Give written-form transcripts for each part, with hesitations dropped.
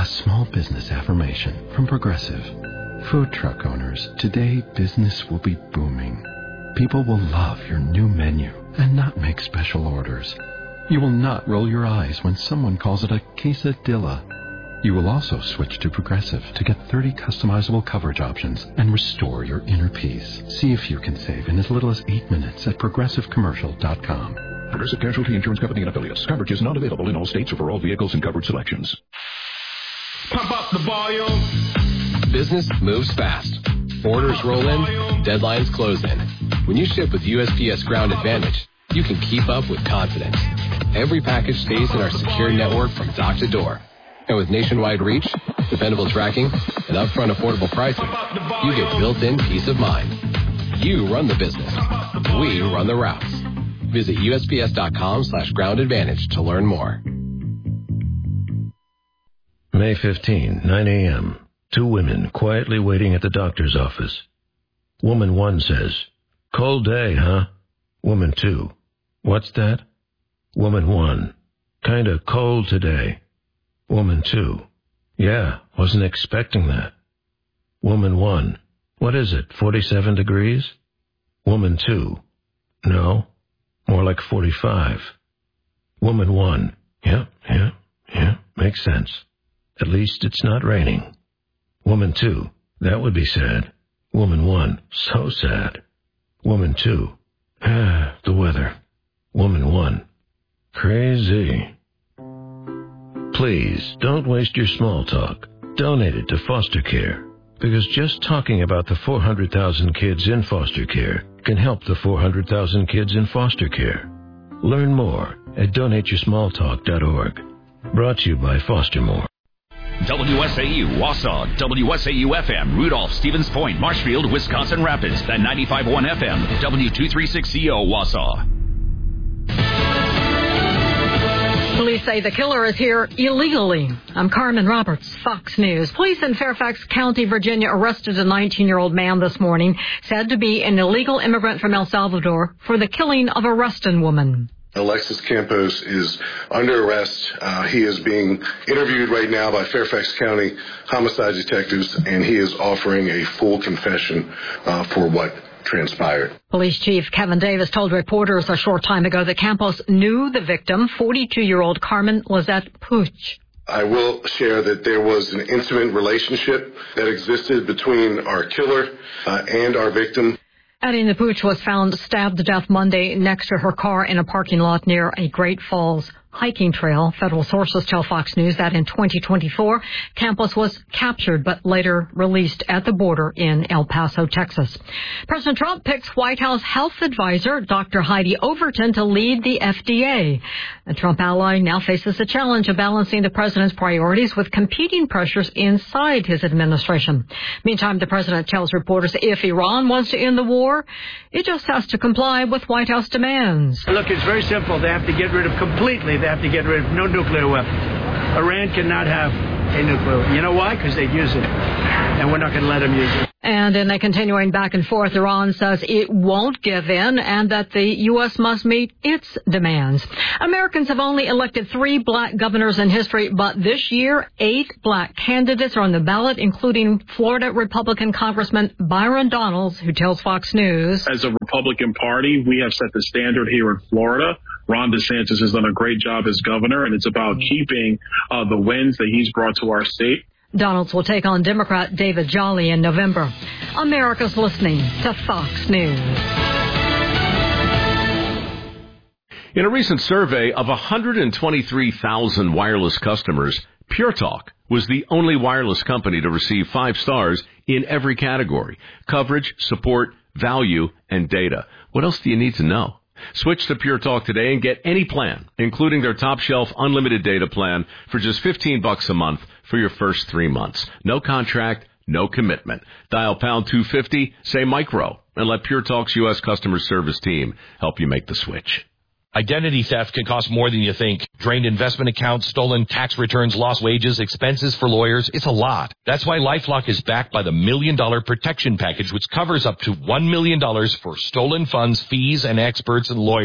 small business affirmation from Progressive. Food truck owners, today business will be booming. People will love your new menu and not make special orders. You will not roll your eyes when someone calls it a quesadilla. You will also switch to Progressive to get 30 customizable coverage options and restore your inner peace. See if you can save in as little as 8 minutes at progressivecommercial.com. Progressive Casualty Insurance Company and Affiliates. Coverage is not available in all states or for all vehicles and coverage selections. Pump up the volume. Business moves fast. Orders roll in, deadlines close in. When you ship with USPS Ground Advantage, you can keep up with confidence. Every package stays in our secure network from dock to door. And with nationwide reach, dependable tracking, and upfront affordable pricing, you get built-in peace of mind. You run the business. We run the routes. Visit USPS.com/Ground Advantage to learn more. May 15, 9 a.m. 2 women quietly waiting at the doctor's office. Woman 1 says, "Cold day, huh?" Woman 2, "What's that?" Woman 1, "Kinda cold today." Woman 2, "Yeah, wasn't expecting that." Woman 1, "What is it, 47 degrees?" Woman 2, "No, more like 45. Woman 1, yeah, makes sense. At least it's not raining." Woman 2, "That would be sad." Woman 1, "So sad." Woman 2, "The weather." Woman 1, "Crazy." Please, don't waste your small talk. Donate it to foster care, because just talking about the 400,000 kids in foster care can help the 400,000 kids in foster care. Learn more at donateyoursmalltalk.org. Brought to you by Foster More. WSAU, Wausau, WSAU-FM, Rudolph, Stevens Point, Marshfield, Wisconsin Rapids, and 95.1 FM, W236CO, Wausau. Police say the killer is here illegally. I'm Carmen Roberts, Fox News. Police in Fairfax County, Virginia, arrested a 19-year-old man this morning, said to be an illegal immigrant from El Salvador for the killing of a Ruston woman. Alexis Campos is under arrest. He is being interviewed right now by Fairfax County homicide detectives, and he is offering a full confession for what transpired. Police Chief Kevin Davis told reporters a short time ago that Campos knew the victim, 42-year-old Carmen Lizette Puch. I will share that there was an intimate relationship that existed between our killer and our victim. Adding the Pooch was found stabbed to death Monday next to her car in a parking lot near a Great Falls hiking trail. Federal sources tell Fox News that in 2024, Campos was captured but later released at the border in El Paso, Texas. President Trump picks White House health advisor Dr. Heidi Overton to lead the FDA. The Trump ally now faces the challenge of balancing the president's priorities with competing pressures inside his administration. Meantime, the president tells reporters if Iran wants to end the war, it just has to comply with White House demands. Look, it's very simple. They have to get rid of no nuclear weapons. Iran cannot have a nuclear. You know why? Because they'd use it. And we're not going to let them use it. And in a continuing back and forth, Iran says it won't give in and that the U.S. must meet its demands. Americans have only elected 3 black governors in history, but this year, 8 black candidates are on the ballot, including Florida Republican Congressman Byron Donalds, who tells Fox News. As a Republican Party, we have set the standard here in Florida. Ron DeSantis has done a great job as governor, and it's about keeping the wins that he's brought to our state. Donalds will take on Democrat David Jolly in November. America's listening to Fox News. In a recent survey of 123,000 wireless customers, Pure Talk was the only wireless company to receive 5 stars in every category: coverage, support, value, and data. What else do you need to know? Switch to Pure Talk today and get any plan, including their top-shelf unlimited data plan, for just $15 a month for your first 3 months. No contract, no commitment. Dial pound 250, say micro, and let Pure Talk's U.S. customer service team help you make the switch. Identity theft can cost more than you think. Drained investment accounts, stolen tax returns, lost wages, expenses for lawyers. It's a lot. That's why LifeLock is backed by the $1 Million Protection Package, which covers up to $1 million for stolen funds, fees, and experts and lawyers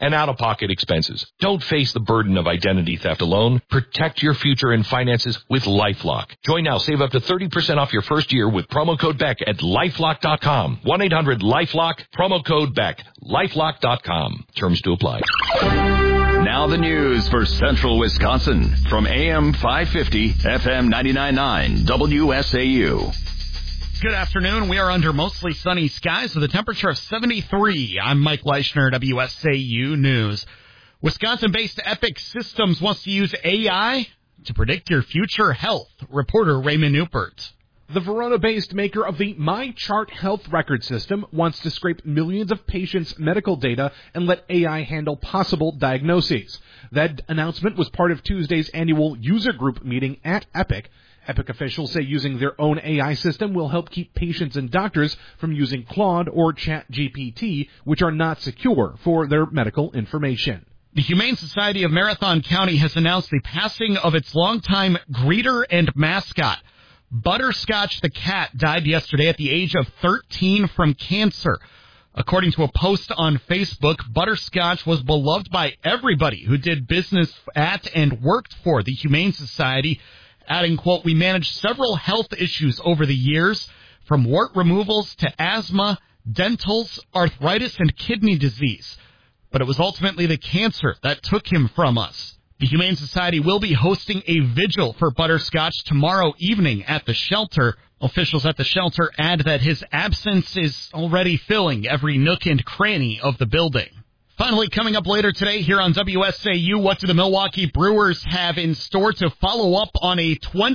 and out-of-pocket expenses. Don't face the burden of identity theft alone. Protect your future and finances with LifeLock. Join now. Save up to 30% off your first year with promo code Beck at LifeLock.com. 1-800-LifeLock, promo code Beck. LifeLock.com. Terms to apply. Now the news for Central Wisconsin from AM 550, FM 99.9, WSAU. Good afternoon. We are under mostly sunny skies with a temperature of 73. I'm Mike Leischner, WSAU News. Wisconsin-based Epic Systems wants to use AI to predict your future health. Reporter Raymond Newpert. The Verona-based maker of the MyChart health record system wants to scrape millions of patients' medical data and let AI handle possible diagnoses. That announcement was part of Tuesday's annual user group meeting at Epic. Epic officials say using their own AI system will help keep patients and doctors from using Claude or ChatGPT, which are not secure for their medical information. The Humane Society of Marathon County has announced the passing of its longtime greeter and mascot. Butterscotch the cat died yesterday at the age of 13 from cancer. According to a post on Facebook, Butterscotch was beloved by everybody who did business at and worked for the Humane Society, adding, quote, "We managed several health issues over the years, from wart removals to asthma, dentals, arthritis, and kidney disease. But it was ultimately the cancer that took him from us." The Humane Society will be hosting a vigil for Butterscotch tomorrow evening at the shelter. Officials at the shelter add that his absence is already filling every nook and cranny of the building. Finally, coming up later today here on WSAU, what do the Milwaukee Brewers have in store to follow up on a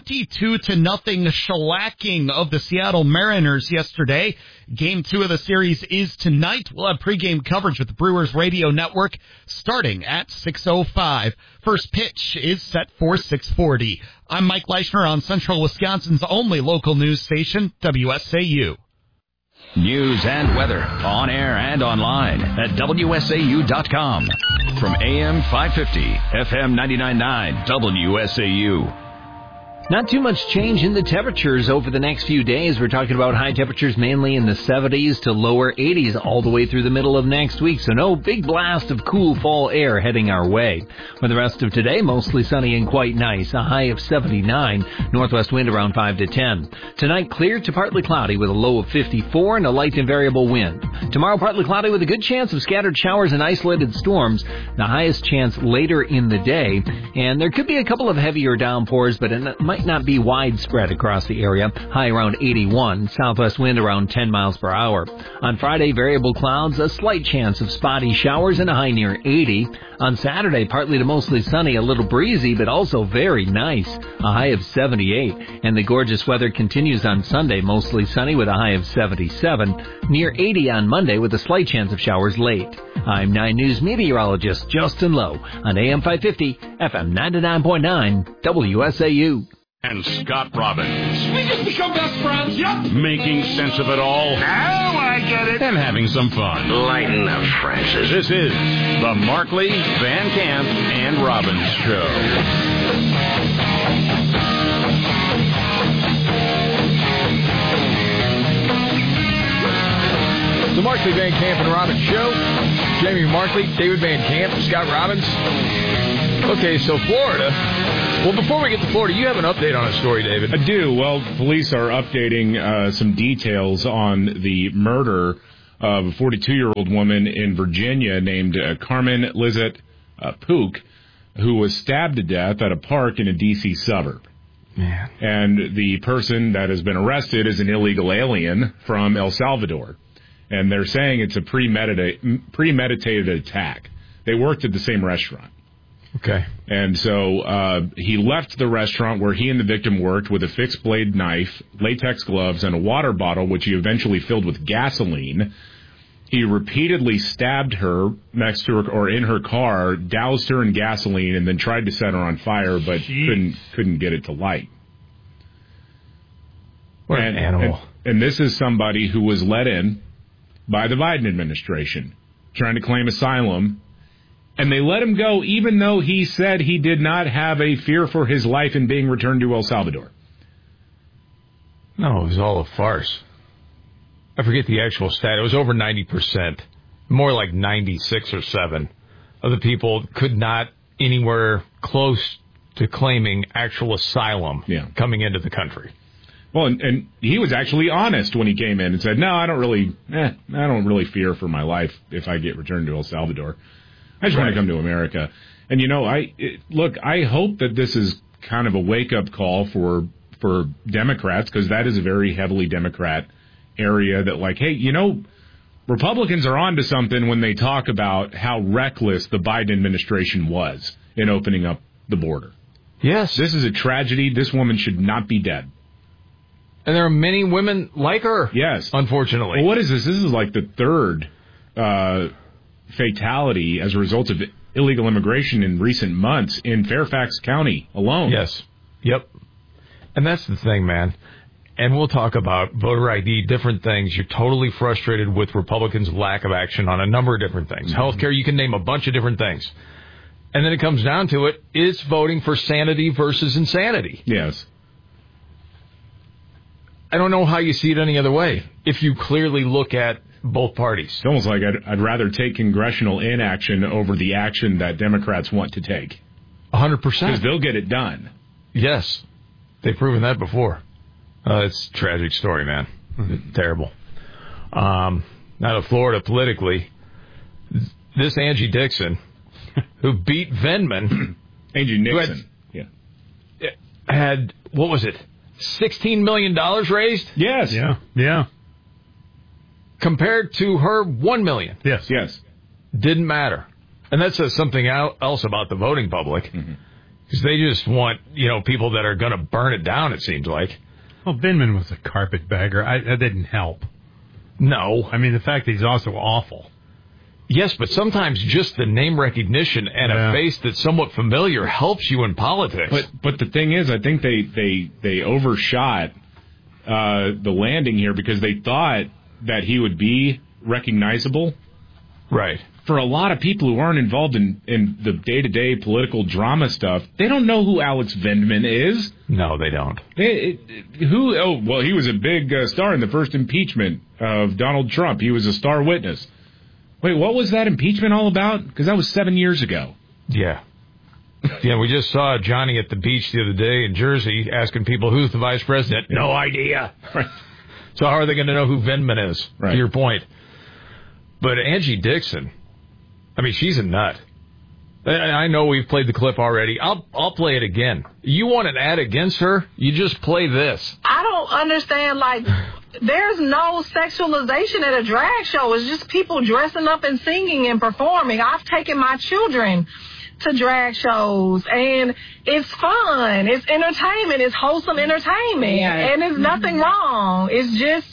22-0 shellacking of the Seattle Mariners yesterday? Game 2 of the series is tonight. We'll have pregame coverage with the Brewers Radio Network starting at 6:05. First pitch is set for 6:40. I'm Mike Leischner on Central Wisconsin's only local news station, WSAU. News and weather on air and online at WSAU.com. From AM 550, FM 99.9, WSAU. Not too much change in the temperatures over the next few days. We're talking about high temperatures mainly in the 70s to lower 80s all the way through the middle of next week. So no big blast of cool fall air heading our way. For the rest of today, mostly sunny and quite nice. A high of 79. Northwest wind around 5 to 10. Tonight, clear to partly cloudy with a low of 54 and a light and variable wind. Tomorrow, partly cloudy with a good chance of scattered showers and isolated storms. The highest chance later in the day. And there could be a couple of heavier downpours, but it might not be widespread across the area. High around 81, southwest wind around 10 miles per hour. On Friday, variable clouds, a slight chance of spotty showers and a high near 80. On Saturday, partly to mostly sunny, a little breezy, but also very nice. A high of 78. And the gorgeous weather continues on Sunday, mostly sunny with a high of 77. Near 80 on Monday with a slight chance of showers late. I'm 9 News meteorologist Justin Lowe on AM 550, FM 99.9, WSAU. And Scott Robbins. We just become best friends, yep. Making sense of it all. Now I get it. And having some fun. Lighten up, Francis. This is the Markley, Van Camp, and Robbins Show. The Markley, Van Camp, and Robbins Show. Jamie Markley, David Van Camp, Scott Robbins. Okay, so Florida. Well, before we get to Florida, you have an update on a story, David. I do. Well, police are updating some details on the murder of a 42-year-old woman in Virginia named Carmen Lizette Pook, who was stabbed to death at a park in a D.C. suburb. Man. And the person that has been arrested is an illegal alien from El Salvador. And they're saying it's a premeditated attack. They worked at the same restaurant. Okay. And so he left the restaurant where he and the victim worked with a fixed blade knife, latex gloves, and a water bottle, which he eventually filled with gasoline. He repeatedly stabbed her next to her or in her car, doused her in gasoline, and then tried to set her on fire, but couldn't get it to light. What an animal. And this is somebody who was let in by the Biden administration, trying to claim asylum. And they let him go even though he said he did not have a fear for his life in being returned to El Salvador. No, it was all a farce. I forget the actual stat. It was over 90%. More like 96 or 7. of the people could not anywhere close to claiming actual asylum coming into the country. Well, and he was actually honest when he came in and said, "No, I don't really fear for my life if I get returned to El Salvador. I just want to come to America." And I hope that this is kind of a wake-up call for Democrats, because that is a very heavily Democrat area that, like, hey, Republicans are on to something when they talk about how reckless the Biden administration was in opening up the border. Yes. This is a tragedy. This woman should not be dead. And there are many women like her. Yes. Unfortunately. Well, what is this? This is like the third fatality as a result of illegal immigration in recent months in Fairfax County alone. Yes. Yep. And that's the thing, man. And we'll talk about voter ID, different things. You're totally frustrated with Republicans' lack of action on a number of different things. Mm-hmm. Healthcare, you can name a bunch of different things. And then it comes down to it, it's voting for sanity versus insanity. Yes. I don't know how you see it any other way if you clearly look at both parties. It's almost like I'd rather take congressional inaction over the action that Democrats want to take. 100%. Because they'll get it done. Yes. They've proven that before. It's a tragic story, man. Mm-hmm. Terrible. Now to Florida politically, this Angie Dixon, who beat Vindman. Angie Nixon. Had, what was it? $16 million raised? Yes. Yeah. Compared to her $1 million. Yes. Didn't matter. And that says something else about the voting public. Mm-hmm. Because they just want, people that are going to burn it down, it seems like. Well, Vindman was a carpetbagger. That didn't help. No. I mean, the fact that he's also awful. Yes, but sometimes just the name recognition and a face that's somewhat familiar helps you in politics. But the thing is, I think they overshot the landing here because they thought that he would be recognizable. Right. For a lot of people who aren't involved in the day-to-day political drama stuff, they don't know who Alex Vindman is. No, they don't. He was a big star in the first impeachment of Donald Trump. He was a star witness. Wait, what was that impeachment all about? Because that was 7 years ago. Yeah. Yeah, we just saw Johnny at the beach the other day in Jersey asking people who's the vice president. No idea. Right. So how are they going to know who Vindman is, to your point? But Angie Dixon, I mean, she's a nut. I know we've played the clip already. I'll play it again. You want an ad against her? You just play this. I don't understand, there's no sexualization at a drag show. It's just people dressing up and singing and performing. I've taken my children to drag shows, and it's fun. It's entertainment. It's wholesome entertainment, and there's nothing wrong. It's just,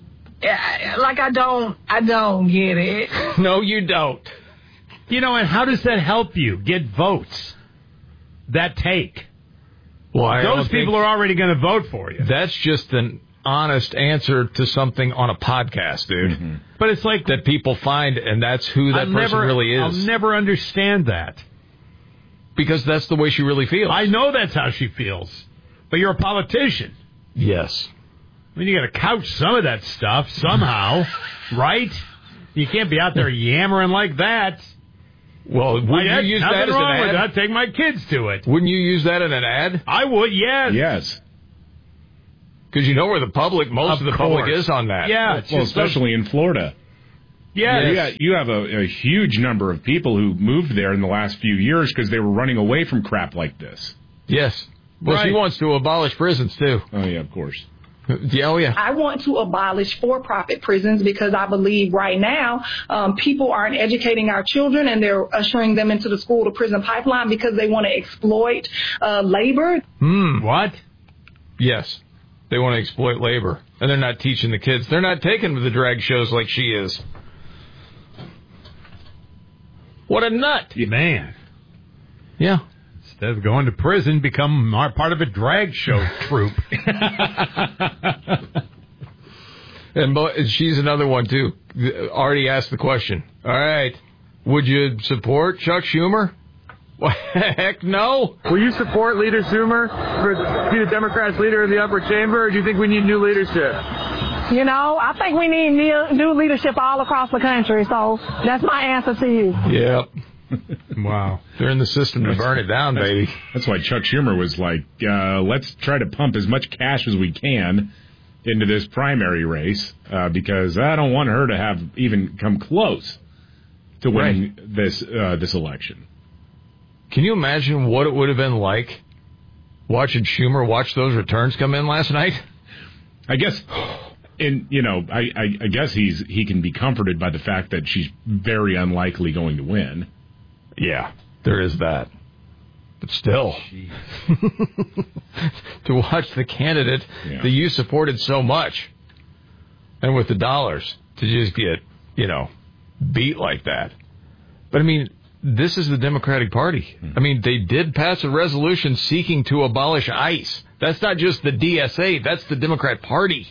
I don't get it. No, you don't. And how does that help you get votes? That take. Well, those people are already going to vote for you. That's just an honest answer to something on a podcast, dude. Mm-hmm. But it's like that people find, and that's who that person really is. I'll never understand that. Because that's the way she really feels. I know that's how she feels. But you're a politician. Yes. I mean, you got to couch some of that stuff somehow, right? You can't be out there yammering like that. Well, wouldn't you use that as an ad? I'd take my kids to it. Wouldn't you use that in an ad? I would, yes. Yes. Because you know where the public, most of the public is on that. Yeah. Well, especially in Florida. Yes. You have a huge number of people who moved there in the last few years because they were running away from crap like this. Yes. Well, she wants to abolish prisons, too. Oh, yeah, of course. Yeah. I want to abolish for-profit prisons because I believe right now people aren't educating our children and they're ushering them into the school-to-prison pipeline because they want to exploit labor. What? Yes. They want to exploit labor. And they're not teaching the kids. They're not taking to the drag shows like she is. What a nut. Man. Yeah. Instead of going to prison, become part of a drag show troupe. And she's another one, too. Already asked the question. All right. Would you support Chuck Schumer? Heck no. Will you support Leader Schumer to be the Democrats' leader of the upper chamber, or do you think we need new leadership? I think we need new leadership all across the country, so that's my answer to you. Yep. Wow. They're in the system to burn it down, baby. That's why Chuck Schumer was like, let's try to pump as much cash as we can into this primary race because I don't want her to have even come close to winning this election. Can you imagine what it would have been like watching Schumer watch those returns come in last night? I guess, I guess he can be comforted by the fact that she's very unlikely going to win. Yeah, there is that. But still, to watch the candidate that you supported so much, and with the dollars, to just get, beat like that. But I mean, this is the Democratic Party. I mean, they did pass a resolution seeking to abolish ICE. That's not just the DSA, that's the Democrat Party.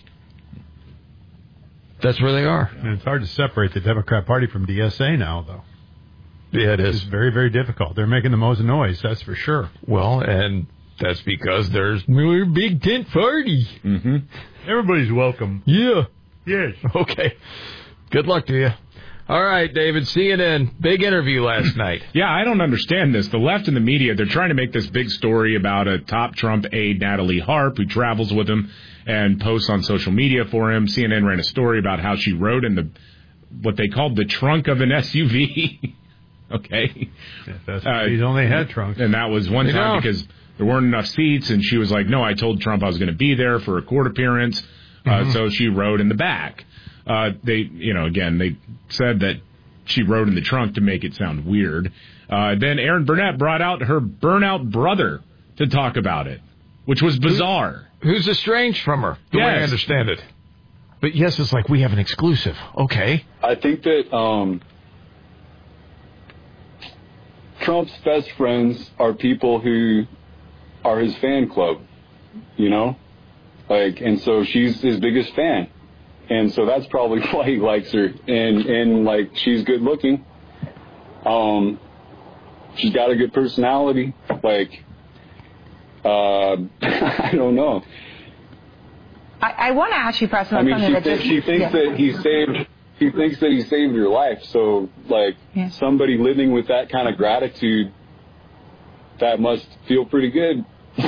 That's where they are. And it's hard to separate the Democrat Party from DSA now, though. Yeah, it is. It's very, very difficult. They're making the most noise, that's for sure. Well, and that's because there's a big tent party. Mm-hmm. Everybody's welcome. Yeah. Yes. Okay. Good luck to you. All right, David, CNN, big interview last night. Yeah, I don't understand this. The left and the media, they're trying to make this big story about a top Trump aide, Natalie Harp, who travels with him and posts on social media for him. CNN ran a story about how she rode in what they called the trunk of an SUV. Okay. She's only had trunks. And that was one time because there weren't enough seats, and she was like, no, I told Trump I was going to be there for a court appearance, so she rode in the back. They said that she rode in the trunk to make it sound weird. Then Erin Burnett brought out her burnout brother to talk about it, which was bizarre. Who's estranged from her, the way I understand it. But yes, it's like we have an exclusive. Okay. I think that Trump's best friends are people who are his fan club, and so she's his biggest fan. And so that's probably why he likes her. And she's good looking. She's got a good personality. I don't know. I want to ask you, Preston. She thinks that he saved her life. So, somebody living with that kind of gratitude, that must feel pretty good.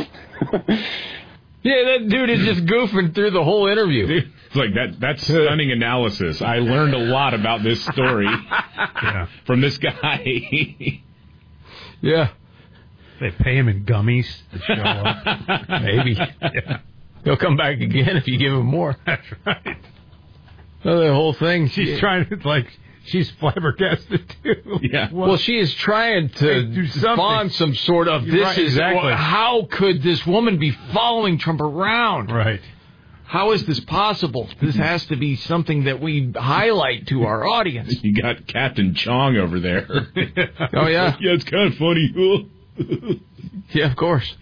Yeah, that dude is just goofing through the whole interview. It's like that's stunning analysis. I learned a lot about this story from this guy. Yeah. They pay him in gummies to show up. Maybe. Yeah. He'll come back again if you give him more. That's right. So the whole thing. She's trying to, she's flabbergasted too. Yeah. Well, she is trying to spawn some sort of how could this woman be following Trump around? Right. How is this possible? This has to be something that we highlight to our audience. You got Captain Chong over there. Oh, yeah? Yeah, it's kind of funny. Yeah, of course.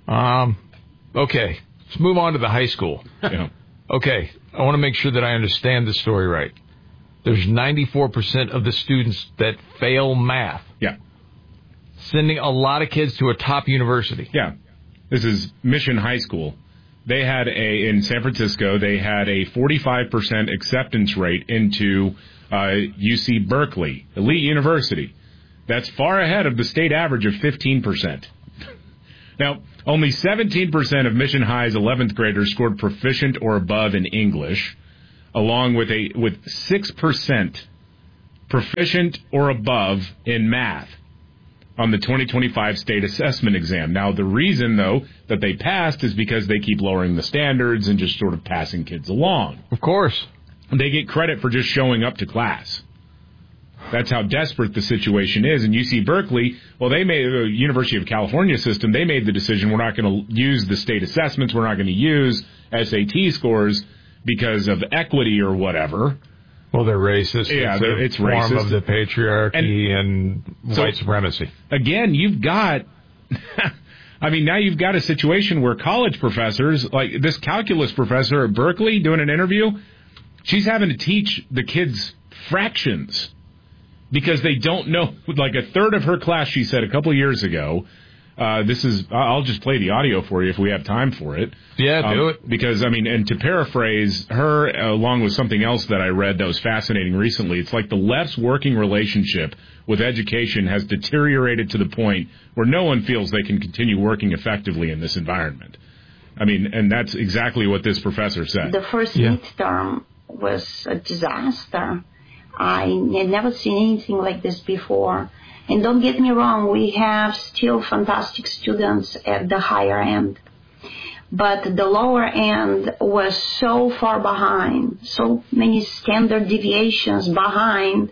Okay, let's move on to the high school. Yeah. Okay, I want to make sure that I understand the story right. There's 94% of the students that fail math. Yeah. Sending a lot of kids to a top university. Yeah. This is Mission High School. They had in San Francisco, they had a 45% acceptance rate into UC Berkeley, elite university. That's far ahead of the state average of 15%. Now, only 17% of Mission High's 11th graders scored proficient or above in English, along with 6% proficient or above in math on the 2025 state assessment exam. Now, the reason, though, that they passed is because they keep lowering the standards and just sort of passing kids along. Of course. They get credit for just showing up to class. That's how desperate the situation is. And UC Berkeley, well, they made the University of California system, they made the decision we're not going to use the state assessments, we're not going to use SAT scores because of equity or whatever. Well, they're racist. Yeah, it's form racist. Of the patriarchy and white supremacy. Again, you've got... now you've got a situation where college professors, like this calculus professor at Berkeley doing an interview, she's having to teach the kids fractions because they don't know. Like a third of her class, she said a couple of years ago, I'll just play the audio for you if we have time for it. Yeah, do it. Because, I mean, and to paraphrase her, along with something else that I read that was fascinating recently, it's like the left's working relationship with education has deteriorated to the point where no one feels they can continue working effectively in this environment. I mean, and that's exactly what this professor said. The first midterm was a disaster. I had never seen anything like this before. And don't get me wrong, we have still fantastic students at the higher end. But the lower end was so far behind, so many standard deviations behind,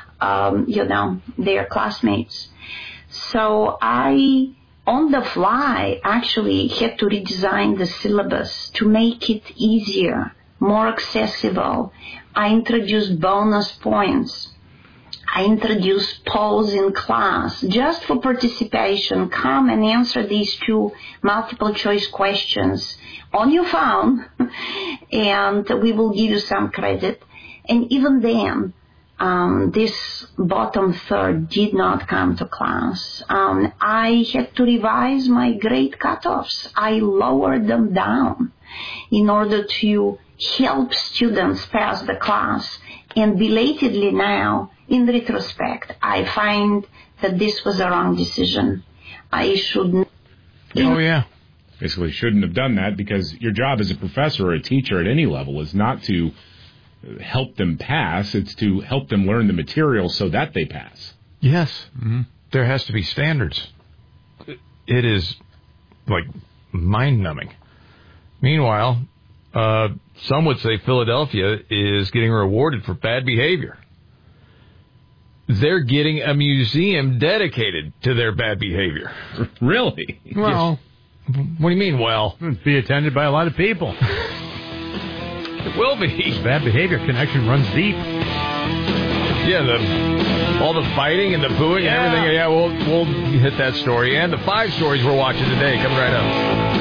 their classmates. So I, on the fly, actually had to redesign the syllabus to make it easier, more accessible. I introduced bonus points. I introduced polls in class just for participation. Come and answer these 2 multiple choice questions on your phone, and we will give you some credit. And even then, this bottom third did not come to class. I had to revise my grade cutoffs. I lowered them down in order to help students pass the class. And belatedly now, in retrospect, I find that this was a wrong decision. I shouldn't. Basically, shouldn't have done that, because your job as a professor or a teacher at any level is not to help them pass. It's to help them learn the material so that they pass. Yes. Mm-hmm. There has to be standards. It is like mind-numbing. Meanwhile, some would say Philadelphia is getting rewarded for bad behavior. They're getting a museum dedicated to their bad behavior. Really? Well, what do you mean, well? It'll be attended by a lot of people. It will be. Bad behavior connection runs deep. Yeah, all the fighting and the booing and everything. Yeah, we'll hit that story. And the 5 stories we're watching today coming right up.